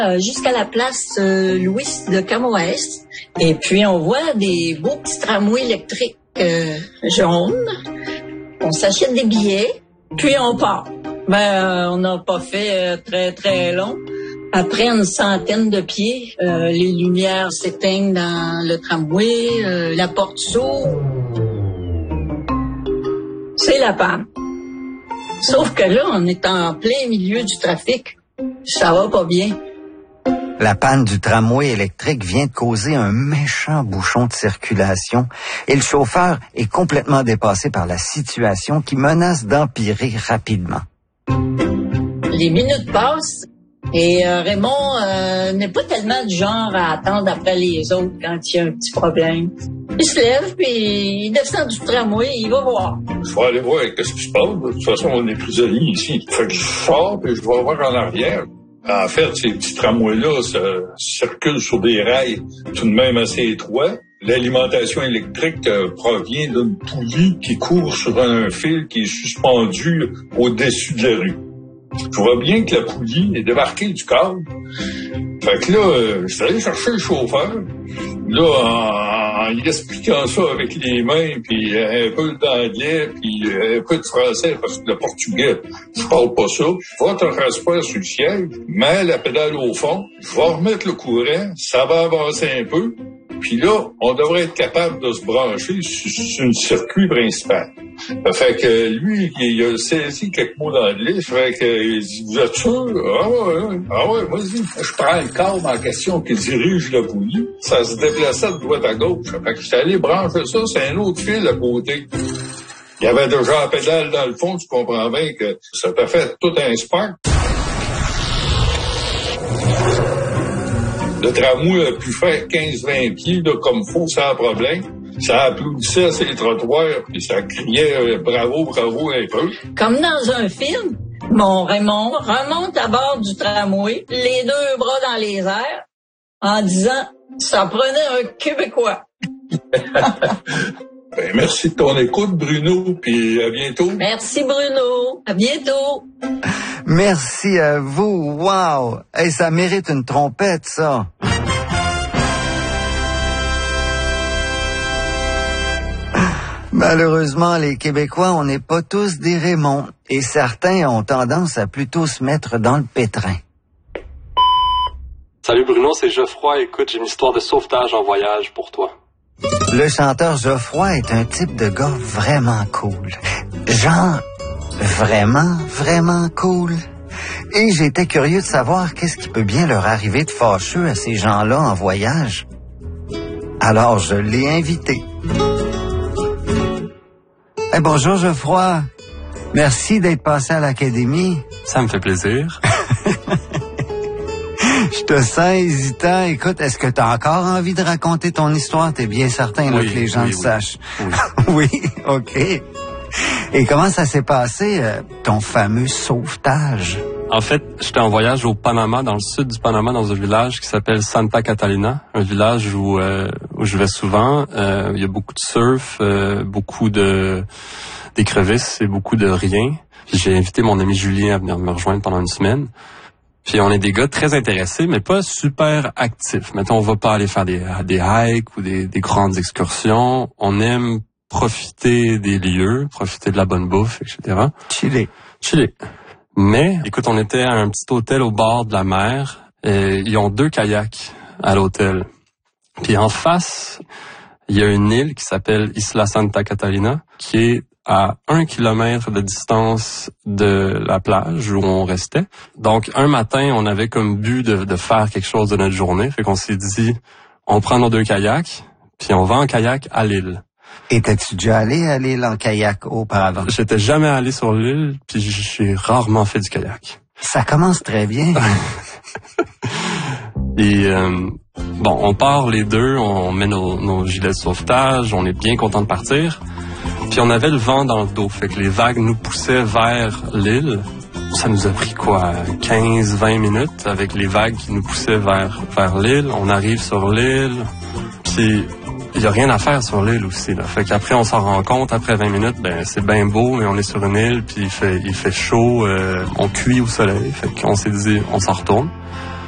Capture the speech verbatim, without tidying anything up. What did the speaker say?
euh, jusqu'à la place euh, Louis de Camoès. Et puis, on voit des beaux petits tramways électriques euh, jaunes. On s'achète des billets, puis on part. Ben, euh, on n'a pas fait euh, très, très long. Après une centaine de pieds, euh, les lumières s'éteignent dans le tramway, euh, la porte s'ouvre. C'est la panne. Sauf que là, on est en plein milieu du trafic. Ça va pas bien. La panne du tramway électrique vient de causer un méchant bouchon de circulation et le chauffeur est complètement dépassé par la situation qui menace d'empirer rapidement. Les minutes passent et euh, Raymond euh, n'est pas tellement du genre à attendre après les autres quand il y a un petit problème. Il se lève, puis il descend du tramway, il va voir. Je vais aller voir qu'est-ce qui se passe. De toute façon, on est prisonniers ici. Fait que je sors, puis je vais voir en arrière. En fait, ces petits tramways-là ça circulent sur des rails tout de même assez étroits. L'alimentation électrique euh, provient d'une poulie qui court sur un fil qui est suspendu au-dessus de la rue. Je vois bien que la poulie est débarquée du câble. Fait que là, euh, je suis allé chercher le chauffeur. Là, en, en y expliquant ça avec les mains, puis un peu d'anglais, puis un peu de français, parce que le portugais, je parle pas ça. Je vais te rasper sur le siège, mets la pédale au fond, je vais remettre le courant, ça va avancer un peu, puis là, on devrait être capable de se brancher sur le circuit principal. Fait que lui, il a saisi quelques mots d'anglais. Fait que il dit, vous êtes sûr? Ah ouais, ah ouais, vas-y. Je prends le câble en question qui dirige la poulie. Ça se déplaçait de droite à gauche. Fait que j'étais allé brancher ça, c'est un autre fil à côté. Il y avait déjà la pédale dans le fond, tu comprends bien que ça t'a fait tout un spark. Le tramway a pu faire quinze vingt pieds, là, comme faut, sans problème. Ça applaudissait sur les trottoirs, puis ça criait euh, bravo, bravo un peu. Comme dans un film, mon Raymond remonte à bord du tramway, les deux bras dans les airs, en disant « ça prenait un Québécois ». Ben, merci de ton écoute, Bruno, puis à bientôt. Merci, Bruno. À bientôt. Merci à vous. Wow! Hey, ça mérite une trompette, ça. Malheureusement, les Québécois, on n'est pas tous des Raymond. Et certains ont tendance à plutôt se mettre dans le pétrin. Salut Bruno, c'est Geoffroy. Écoute, j'ai une histoire de sauvetage en voyage pour toi. Le chanteur Geoffroy est un type de gars vraiment cool. Genre, vraiment, vraiment cool. Et j'étais curieux de savoir qu'est-ce qui peut bien leur arriver de fâcheux à ces gens-là en voyage. Alors, je l'ai invité. Eh, bonjour Geoffroy. Merci d'être passé à l'Académie. Ça me fait plaisir. Je te sens hésitant. Écoute, est-ce que tu as encore envie de raconter ton histoire? T'es bien certain là, oui, que les gens oui, le oui. sachent. Oui. Oui, OK. Et comment ça s'est passé, euh, ton fameux sauvetage? En fait, j'étais en voyage au Panama, dans le sud du Panama, dans un village qui s'appelle Santa Catalina, un village où, euh, où je vais souvent. Euh, il y a beaucoup de surf, euh, beaucoup de d'écrevisses et beaucoup de riens. Puis j'ai invité mon ami Julien à venir me rejoindre pendant une semaine. Puis on est des gars très intéressés, mais pas super actifs. Mettons, on va pas aller faire des, des hikes ou des, des grandes excursions. On aime profiter des lieux, profiter de la bonne bouffe, et cetera. Chiller. Chiller. Mais, écoute, on était à un petit hôtel au bord de la mer. Et ils ont deux kayaks à l'hôtel. Puis en face, il y a une île qui s'appelle Isla Santa Catalina, qui est à un kilomètre de distance de la plage où on restait. Donc, un matin, on avait comme but de, de faire quelque chose de notre journée. Fait qu'on s'est dit, on prend nos deux kayaks, puis on va en kayak à l'île. Étais-tu déjà allé à l'île en kayak auparavant? J'étais jamais allé sur l'île, puis j'ai rarement fait du kayak. Ça commence très bien. Et euh, bon, on part les deux, on met nos, nos gilets de sauvetage, on est bien content de partir. Puis on avait le vent dans le dos, fait que les vagues nous poussaient vers l'île. Ça nous a pris quoi, quinze vingt minutes avec les vagues qui nous poussaient vers vers l'île. On arrive sur l'île, puis il y a rien à faire sur l'île aussi là. Fait qu'après on s'en rend compte après vingt minutes, ben c'est bien beau, mais on est sur une île, puis il fait il fait chaud, euh, on cuit au soleil. Fait qu'on s'est dit on s'en retourne.